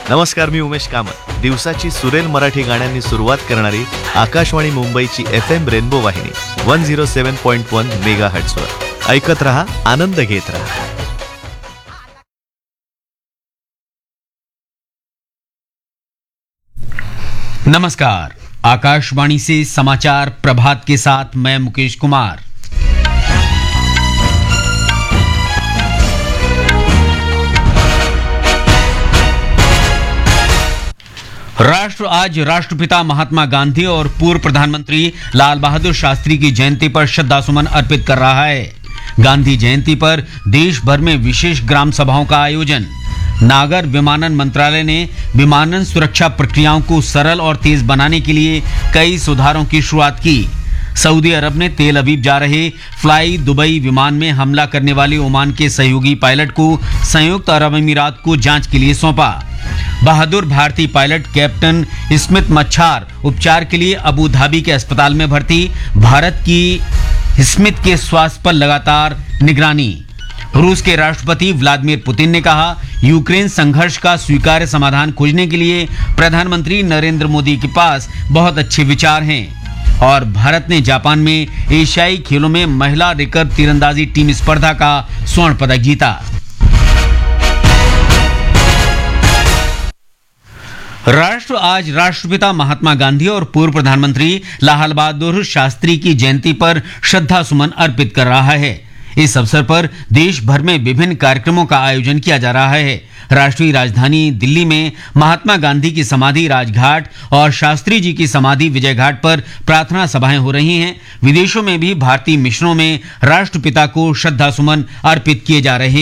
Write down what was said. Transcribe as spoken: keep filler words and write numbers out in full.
नमस्कार, मी उमेश कामत. दिवसाची सुरेल मराठी गाण्यांनी सुरुवात करणारी आकाशवाणी मुंबईची एफ एम रेनबो वाहिनी one zero seven point one mega हर्ट्झवर ऐकत रहा, आनंद घेत रहा. नमस्कार, आकाशवाणी से समाचार प्रभात के साथ मैं मुकेश कुमार. राष्ट्र आज राष्ट्रपिता महात्मा गांधी और पूर्व प्रधानमंत्री लाल बहादुर शास्त्री की जयंती पर श्रद्धासुमन अर्पित कर रहा है. गांधी जयंती पर देश भर में विशेष ग्राम सभाओं का आयोजन. नागर विमानन मंत्रालय ने विमानन सुरक्षा प्रक्रियाओं को सरल और तेज बनाने के लिए कई सुधारों की शुरुआत की. सऊदी अरब ने तेल अवीव जा रहे फ्लाई दुबई विमान में हमला करने वाले ओमान के सहयोगी पायलट को संयुक्त अरब अमीरात को जांच के लिए सौंपा. बहादुर भारतीय पायलट कैप्टन स्मिथ मच्छार उपचार के लिए अबू धाबी के अस्पताल में भर्ती. भारत की स्मिथ के स्वास्थ्य पर लगातार निगरानी. रूस के राष्ट्रपति व्लादिमीर पुतिन ने कहा, यूक्रेन संघर्ष का स्वीकार्य समाधान खोजने के लिए प्रधानमंत्री नरेंद्र मोदी के पास बहुत अच्छे विचार हैं. और भारत ने जापान में एशियाई खेलों में महिला रिकर्व तीरंदाजी टीम स्पर्धा का स्वर्ण पदक जीता. राष्ट्र आज राष्ट्रपिता महात्मा गांधी और पूर्व प्रधानमंत्री लाल बहादुर शास्त्री की जयंती पर श्रद्धा सुमन अर्पित कर रहा है. इस अवसर पर देश भर में विभिन्न कार्यक्रमों का आयोजन किया जा रहा है. राष्ट्रीय राजधानी दिल्ली में महात्मा गांधी की समाधि राजघाट और शास्त्री जी की समाधि विजय घाट पर प्रार्थना सभाएं हो रही हैं. विदेशों में भी भारतीय मिशनों में राष्ट्रपिता को श्रद्धा सुमन अर्पित किए जा रहे हैं.